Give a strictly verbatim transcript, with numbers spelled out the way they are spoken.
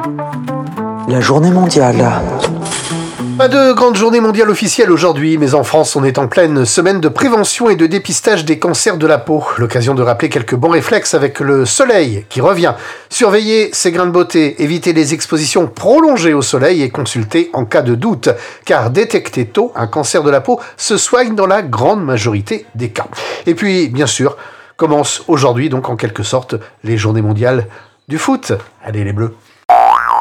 La journée mondiale. Pas de grande journée mondiale officielle aujourd'hui, mais en France, on est en pleine semaine de prévention et de dépistage des cancers de la peau. L'occasion de rappeler quelques bons réflexes avec le soleil qui revient. Surveiller ses grains de beauté, éviter les expositions prolongées au soleil et consulter en cas de doute. Car détecter tôt un cancer de la peau se soigne dans la grande majorité des cas. Et puis, bien sûr, commence aujourd'hui, donc en quelque sorte, les journées mondiales du foot. Allez les Bleus!